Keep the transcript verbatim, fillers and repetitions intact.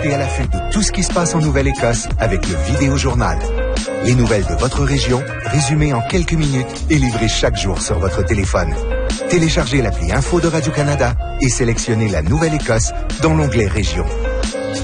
Restez à l'affût de tout ce qui se passe en Nouvelle-Écosse avec le Vidéojournal. Les nouvelles de votre région, résumées en quelques minutes et livrées chaque jour sur votre téléphone. Téléchargez l'appli Info de Radio-Canada et sélectionnez la Nouvelle-Écosse dans l'onglet Région.